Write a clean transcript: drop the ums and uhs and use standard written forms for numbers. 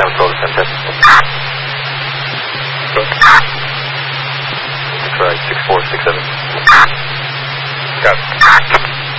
67 call descent test. Try 6467. Got it.